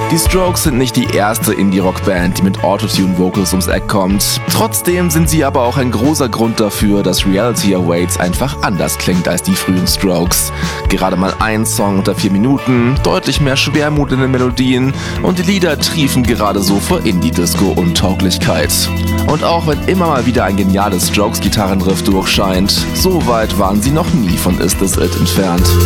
Die Strokes sind nicht die erste Indie-Rock-Band, die mit Autotune-Vocals ums Eck kommt. Trotzdem sind sie aber auch ein großer Grund dafür, dass Reality Awaits einfach anders klingt als die frühen Strokes. Gerade mal ein Song unter 4 Minuten, deutlich mehr Schwermut in den Melodien und die Lieder triefen gerade so vor Indie-Disco-Untauglichkeit. Und auch wenn immer mal wieder ein geniales Strokes-Gitarrenriff durchscheint, so weit waren sie noch nie von Is This It entfernt.